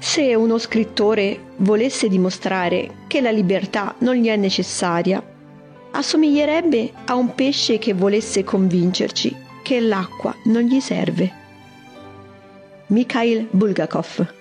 Se uno scrittore volesse dimostrare che la libertà non gli è necessaria, assomiglierebbe a un pesce che volesse convincerci che l'acqua non gli serve. Mikhail Bulgakov.